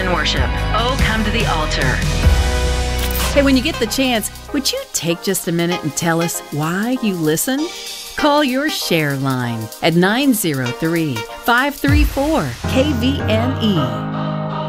in worship. Oh, come to the altar. Hey, when you get the chance, would you take just a minute and tell us why you listen? Call your share line at 903-534-KVNE.